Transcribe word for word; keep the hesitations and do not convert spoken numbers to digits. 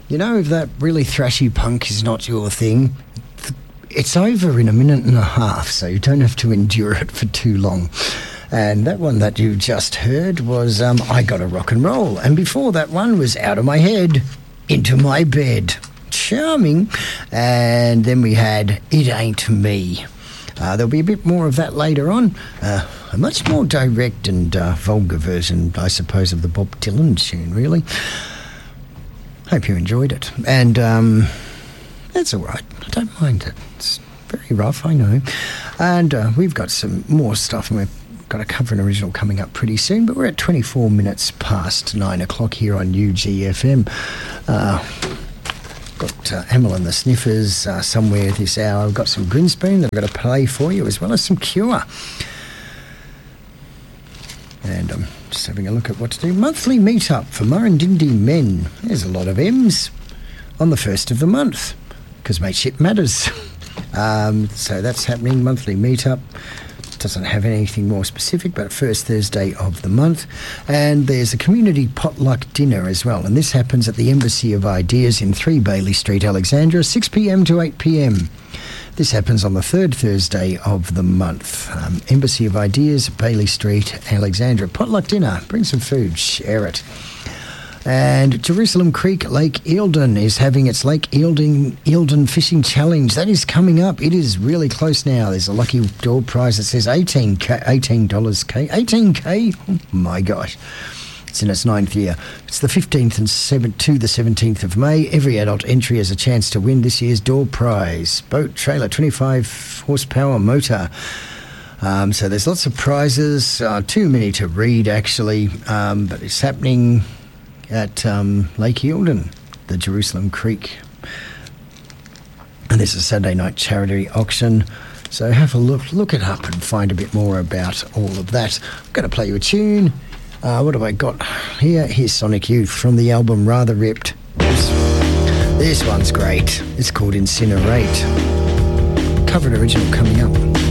You know, if that really thrashy punk is not your thing, it's over in a minute and a half, so you don't have to endure it for too long. And that one that you just heard was um, I Gotta Rock and Roll. And before that one was Out of My Head, Into My Bed. Charming. And then we had It Ain't Me. Uh, there'll be a bit more of that later on. Uh, a much more direct and uh, vulgar version, I suppose, of the Bob Dylan tune, really. Hope you enjoyed it. And um, that's all right. I don't mind it. It's very rough, I know. And uh, we've got some more stuff, and we've got a cover and original coming up pretty soon, but we're at twenty-four minutes past nine o'clock here on U G F M. Uh, got uh, Amyl and the Sniffers uh, somewhere this hour. I've got some Grinspoon that I've got to play for you, as well as some Cure. And I'm just having a look at what to do. Monthly meet-up for Murrindindi men. There's a lot of M's on the first of the month, because mateship matters. um, so that's happening, monthly meet-up. Doesn't have anything more specific, but first Thursday of the month. And there's a community potluck dinner as well, and this happens at the Embassy of Ideas in three Bailey Street, Alexandra, six p.m. to eight p.m. This happens on the third Thursday of the month. Um, Embassy of Ideas, Bailey Street, Alexandra. Potluck dinner. Bring some food, share it. And Jerusalem Creek Lake Eildon is having its Lake Eildon, Eildon Fishing Challenge. That is coming up. It is really close now. There's a lucky door prize that says eighteen K, eighteen dollars K. eighteen K? Oh my gosh. It's in its ninth year. It's the fifteenth and seventh to the seventeenth of May. Every adult entry has a chance to win this year's door prize. Boat, trailer, twenty-five horsepower motor. Um, so there's lots of prizes. Uh, too many to read, actually. Um, but it's happening at um, Lake Eildon, the Jerusalem Creek. And this is a Saturday night charity auction. So have a look, look it up and find a bit more about all of that. I'm going to play you a tune. Uh, what have I got here? Here's Sonic Youth from the album Rather Ripped. This, this one's great. It's called Incinerate. Covered original coming up.